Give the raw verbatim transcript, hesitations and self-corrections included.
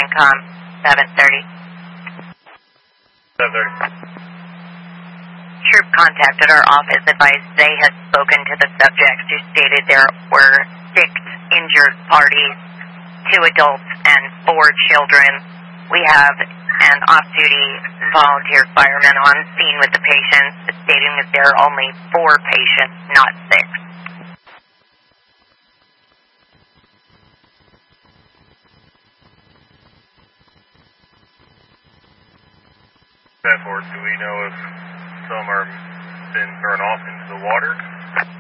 CENTCOM seven thirty. seven thirty. Troop contacted our office, advised they had spoken to the subjects who stated there were six injured parties, two adults and four children. We have an off-duty volunteer fireman on scene with the patients, stating that there are only four patients, not six. Therefore, do we know if some are been thrown off into the water?